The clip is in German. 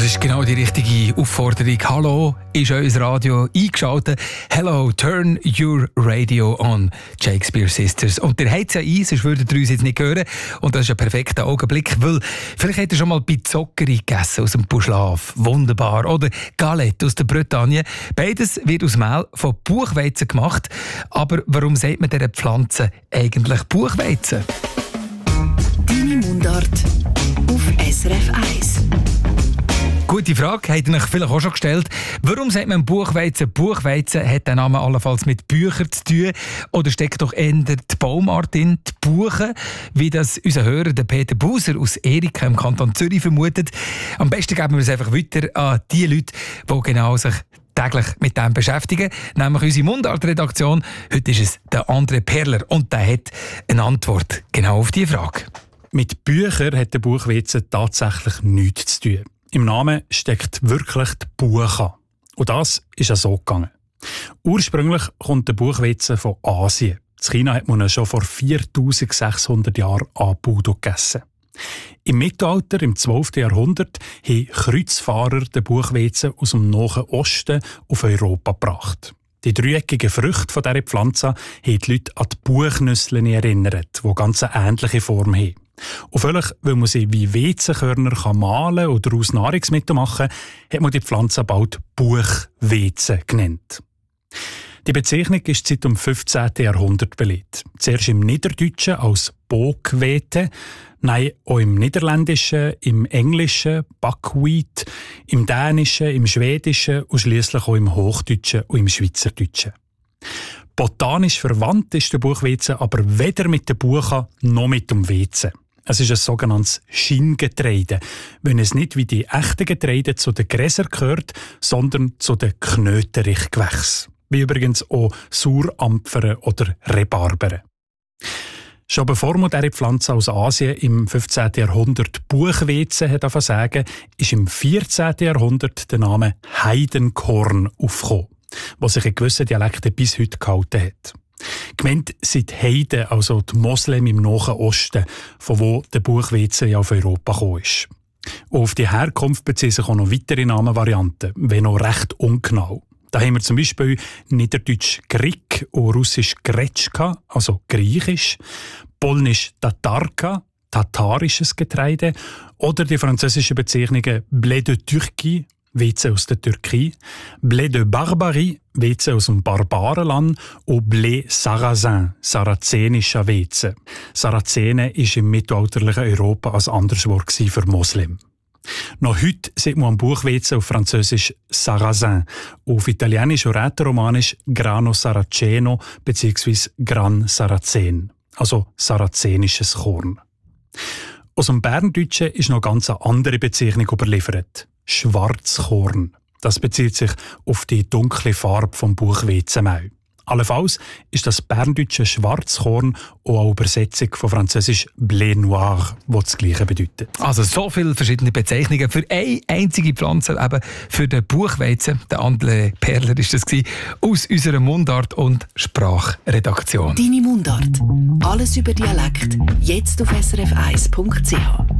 ist genau die richtige Aufforderung. Hallo, ist unser Radio eingeschaltet. Hello, turn your radio on, Shakespeare Sisters. Und ihr habt es ja ein, sonst würdet ihr uns jetzt nicht hören. Und das ist ein perfekter Augenblick, weil vielleicht habt ihr schon mal Pizzoccheri gegessen aus dem Buschlaf. Wunderbar. Oder Galette aus der Bretagne. Beides wird aus Mehl von Buchweizen gemacht. Aber warum sagt man dieser Pflanze eigentlich Buchweizen? Deine Mundart auf SRF 1. Gute Frage, habt ihr euch vielleicht auch schon gestellt. Warum sagt man Buchweizen? Buchweizen hat den Namen allenfalls mit Büchern zu tun. Oder steckt doch eher die Baumart in, die Buche, wie das unser Hörer, der Peter Buser aus Erika im Kanton Zürich vermutet. Am besten geben wir es einfach weiter an die Leute, die genau sich täglich mit dem beschäftigen, nämlich unsere Mundart-Redaktion. Heute ist es der André Perler und der hat eine Antwort genau auf diese Frage. Mit Büchern hat der Buchweizen tatsächlich nichts zu tun. Im Namen steckt wirklich die Buche. Und das ist ja so gegangen. Ursprünglich kommt der Buchweizen von Asien. In China hat man ihn schon vor 4600 Jahren angebaut und gegessen. Im Mittelalter, im 12. Jahrhundert, haben Kreuzfahrer den Buchweizen aus dem Nahen Osten auf Europa gebracht. Die dreieckigen Früchte von dieser Pflanze haben die Leute an die Buchnüsse erinnert, die ganz eine ähnliche Form haben. Und völlig, weil man sie wie Weizenkörner mahlen oder aus Nahrungsmitteln machen kann, hat man die Pflanze bald Buchweizen genannt. Die Bezeichnung ist seit dem 15. Jahrhundert belegt. Zuerst im Niederdeutschen als Boogwete, nein, auch im Niederländischen, im Englischen, Buckwheat, im Dänischen, im Schwedischen und schliesslich auch im Hochdeutschen und im Schweizerdeutschen. Botanisch verwandt ist der Buchweizen aber weder mit der Buche noch mit dem Weizen. Es ist ein sogenanntes Schiengetreide, wenn es nicht wie die echten Getreide zu den Gräsern gehört, sondern zu den Knöterichgewächsen. Wie übrigens auch Surampfern oder Rhabarberen. Schon bevor man diese Pflanze aus Asien im 15. Jahrhundert Buchweizen hat sagen, ist im 14. Jahrhundert der Name Heidenkorn aufgekommen, was sich in gewissen Dialekten bis heute gehalten hat. Gemeint sind Heiden, also die Moslem im Nahen Osten, von wo der Buchweizen ja auf Europa gekommen ist. Und auf die Herkunft beziehen sich auch noch weitere Namenvarianten, wenn auch recht ungenau. Da haben wir zum Beispiel Niederdeutsch Grik und Russisch Gretschka, also griechisch, Polnisch Tatarka, tatarisches Getreide, oder die französischen Bezeichnungen Blé de Turquie, Weizen aus der Türkei, Blé de Barbarie, Weizen aus dem Barbarenland und Blé Sarrasin, sarazenischer Weizen. Sarazene war im mittelalterlichen Europa ein anderes Wort für Moslem. Noch heute sieht man am Buchweizen auf Französisch Sarrasin, auf Italienisch und Rätoromanisch Grano Saraceno bzw. Gran Sarazen, also sarazenisches Korn. Aus dem Berndeutschen ist noch ganz eine andere Bezeichnung überliefert: Schwarzkorn. Das bezieht sich auf die dunkle Farbe vom Buchweizenmehl. Allenfalls ist das berndeutsche Schwarzkorn auch eine Übersetzung von französisch Blé Noir, das das Gleiche bedeutet. Also so viele verschiedene Bezeichnungen für eine einzige Pflanze, eben für den Buchweizen. Der André Perler ist das aus unserer Mundart- und Sprachredaktion. Deine Mundart. Alles über Dialekt. Jetzt auf srf1.ch.